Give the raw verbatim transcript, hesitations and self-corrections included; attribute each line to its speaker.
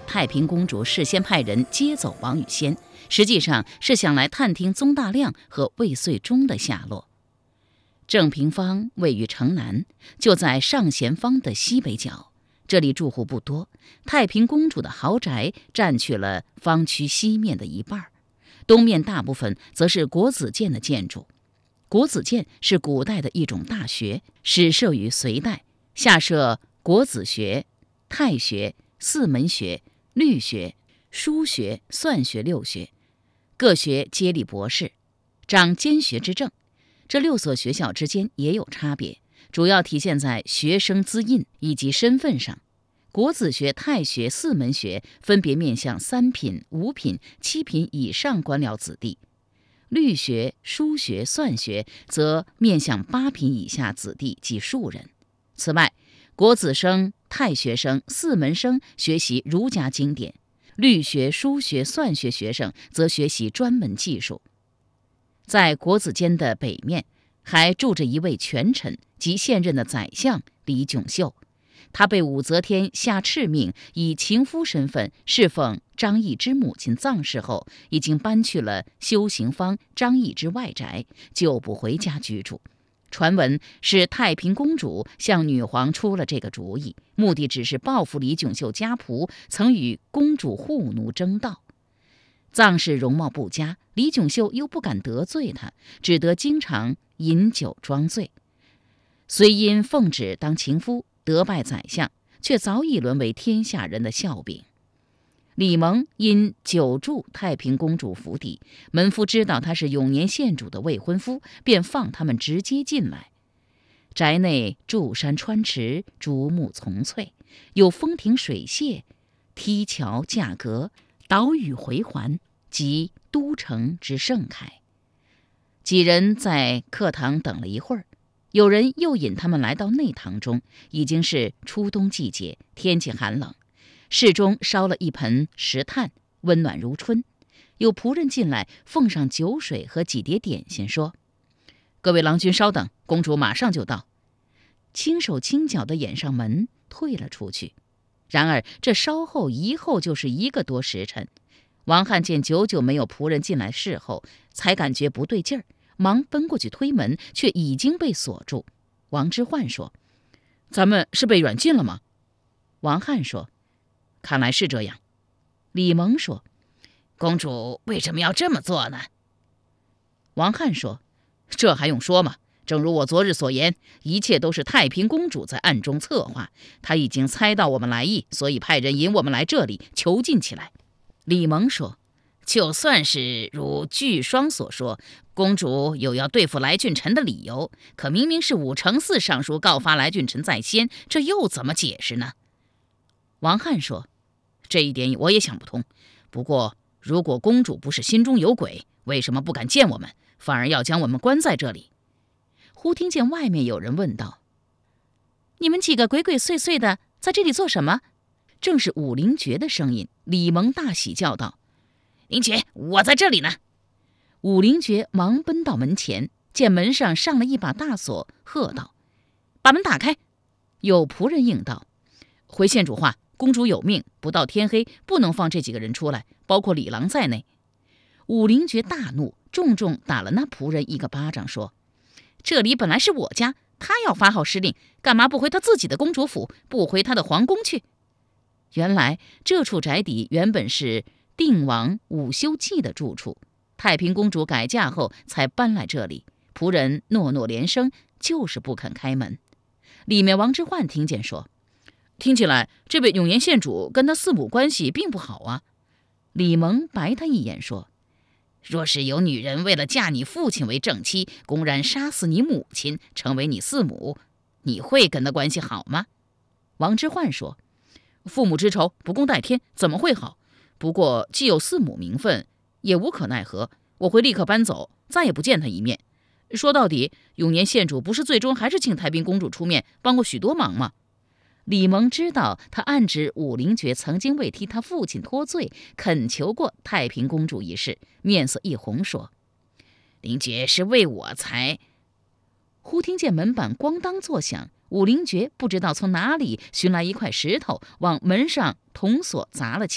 Speaker 1: 太平公主事先派人接走王语仙，实际上是想来探听宗大亮和魏遂忠的下落。正平坊位于城南，就在上贤坊的西北角，这里住户不多，太平公主的豪宅占据了坊区西面的一半，东面大部分则是国子监的建筑。国子监是古代的一种大学，始设于隋代，下设国子学、太学、四门学、律学、书学、算学六学，各学皆立博士，掌监学之政。这六所学校之间也有差别，主要体现在学生资印以及身份上。国子学、太学、四门学分别面向三品、五品、七品以上官僚子弟，律学、书学、算学则面向八品以下子弟及庶人。此外，国子生、太学生、四门生学习儒家经典，律学、书学、算学学生则学习专门技术。在国子监的北面还住着一位权臣及现任的宰相李炯秀，他被武则天下敕命以情夫身份侍奉张易之母亲葬世后，已经搬去了修行坊张易之外宅，就不回家居住。传闻是太平公主向女皇出了这个主意，目的只是报复李炯秀家仆曾与公主护奴争盗。葬事容貌不佳，李炯秀又不敢得罪他，只得经常饮酒装醉。虽因奉旨当情夫得拜宰相，却早已沦为天下人的笑柄。李蒙因久住太平公主府邸，门夫知道他是永年县主的未婚夫，便放他们直接进来。宅内柱山川池，竹木丛翠，有风亭水榭、梯桥架阁、岛屿回环，即都城之盛凯。几人在客堂等了一会儿，有人又引他们来到内堂中，已经是初冬季节，天气寒冷。室中烧了一盆石炭，温暖如春。有仆人进来，奉上酒水和几碟点心，说：“各位郎君稍等，公主马上就到。”轻手轻脚地掩上门，退了出去。然而这稍后一候就是一个多时辰。王翰见久久没有仆人进来侍候，才感觉不对劲儿，忙奔过去推门，却已经被锁住。王之涣说：“咱们是被软禁了吗？”王翰说：“看来是这样。”李蒙说：“公主为什么要这么做呢？”王翰说：“这还用说吗？正如我昨日所言，一切都是太平公主在暗中策划，她已经猜到我们来意，所以派人引我们来这里囚禁起来。”李蒙说：“就算是如巨双所说，公主有要对付来俊臣的理由，可明明是武承嗣上书告发来俊臣在先，这又怎么解释呢？”王翰说：“这一点我也想不通。不过，如果公主不是心中有鬼，为什么不敢见我们，反而要将我们关在这里？”忽听见外面有人问道：“你们几个鬼鬼祟祟的，在这里做什么？”正是武灵觉的声音。李蒙大喜，叫道：“灵觉，我在这里呢！”武灵觉忙奔到门前，见门上上了一把大锁，喝道：“把门打开！”有仆人应道：“回县主话，公主有命，不到天黑不能放这几个人出来，包括李郎在内。”武灵觉大怒，重重打了那仆人一个巴掌，说：“这里本来是我家，他要发号施令，干嘛不回他自己的公主府，不回他的皇宫去？”原来这处宅邸原本是定王武修济的住处，太平公主改嫁后才搬来这里。仆人诺诺连声，就是不肯开门。里面王之涣听见说：“听起来这位永年县主跟他四母关系并不好啊。”李蒙白他一眼说：“若是有女人为了嫁你父亲为正妻，公然杀死你母亲，成为你四母，你会跟他关系好吗？”王之涣说：“父母之仇不共戴天，怎么会好？不过既有四母名分，也无可奈何，我会立刻搬走，再也不见他一面。说到底，永年县主不是最终还是请太平公主出面帮过许多忙吗？”李蒙知道他暗指武灵觉曾经为替他父亲脱罪，恳求过太平公主一事，面色一红，说：“灵觉是为我才……”忽听见门板咣当作响，武灵觉不知道从哪里寻来一块石头，往门上铜锁砸了起